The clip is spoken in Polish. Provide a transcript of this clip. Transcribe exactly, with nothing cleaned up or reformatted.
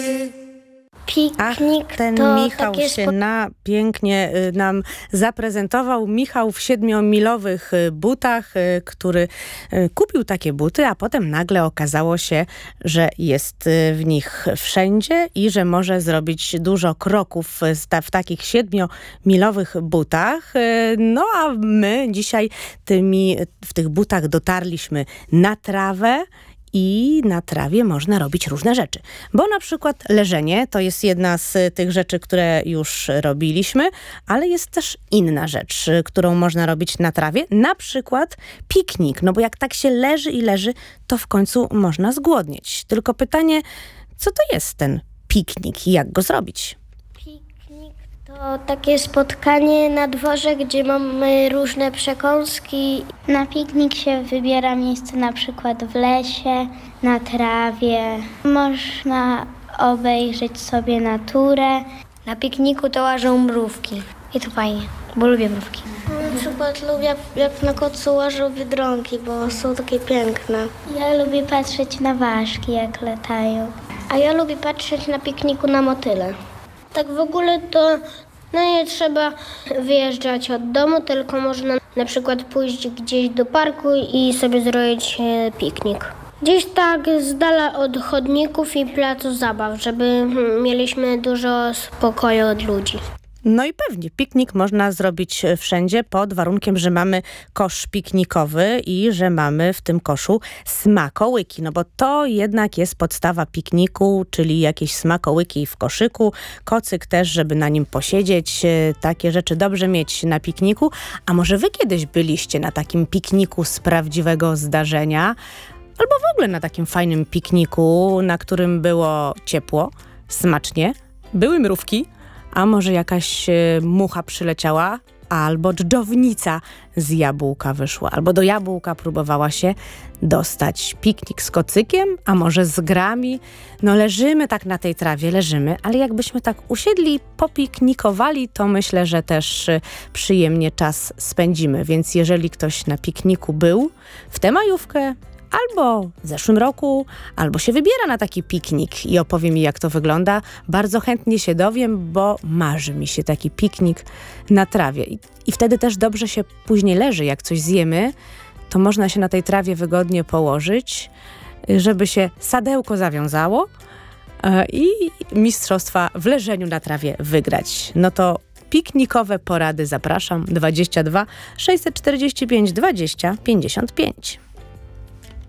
Piknik Ach, ten to Michał takie się spo... na, pięknie y, nam zaprezentował. Michał w siedmiomilowych y, butach, y, który y, kupił takie buty, a potem nagle okazało się, że jest y, w nich wszędzie i że może zrobić dużo kroków y, sta- w takich siedmiomilowych butach. Y, no a my dzisiaj tymi, w tych butach dotarliśmy na trawę. I na trawie można robić różne rzeczy. Bo na przykład leżenie to jest jedna z tych rzeczy, które już robiliśmy, ale jest też inna rzecz, którą można robić na trawie. Na przykład piknik. No bo jak tak się leży i leży, to w końcu można zgłodnieć. Tylko pytanie, co to jest ten piknik i jak go zrobić? Piknik to takie spotkanie na dworze, gdzie mamy różne przekąski. Na piknik się wybiera miejsce na przykład w lesie, na trawie. Można obejrzeć sobie naturę. Na pikniku to łażą mrówki. I to fajnie, bo lubię mrówki. Na przykład lubię, jak na kocu łażą biedronki, bo są takie piękne. Ja lubię patrzeć na ważki, jak latają. A ja lubię patrzeć na pikniku na motyle. Tak w ogóle to no nie trzeba wyjeżdżać od domu, tylko można na przykład pójść gdzieś do parku i sobie zrobić e, piknik. Gdzieś tak z dala od chodników i placu zabaw, żeby hmm, mieliśmy dużo spokoju od ludzi. No i pewnie, piknik można zrobić wszędzie pod warunkiem, że mamy kosz piknikowy i że mamy w tym koszu smakołyki. No bo to jednak jest podstawa pikniku, czyli jakieś smakołyki w koszyku. Kocyk też, żeby na nim posiedzieć. Takie rzeczy dobrze mieć na pikniku. A może wy kiedyś byliście na takim pikniku z prawdziwego zdarzenia? Albo w ogóle na takim fajnym pikniku, na którym było ciepło, smacznie, były mrówki, a może jakaś e, mucha przyleciała, albo dżdżownica z jabłka wyszła, albo do jabłka próbowała się dostać. Piknik z kocykiem, a może z grami. No leżymy tak na tej trawie, leżymy, ale jakbyśmy tak usiedli, popiknikowali, to myślę, że też e, przyjemnie czas spędzimy. Więc jeżeli ktoś na pikniku był w tę majówkę, albo w zeszłym roku, albo się wybiera na taki piknik i opowie mi, jak to wygląda. Bardzo chętnie się dowiem, bo marzy mi się taki piknik na trawie. I, i wtedy też dobrze się później leży. Jak coś zjemy, to można się na tej trawie wygodnie położyć, żeby się sadełko zawiązało e, i mistrzostwa w leżeniu na trawie wygrać. No to piknikowe porady zapraszam. dwadzieścia dwa sześćset czterdzieści pięć dwadzieścia pięćdziesiąt pięć.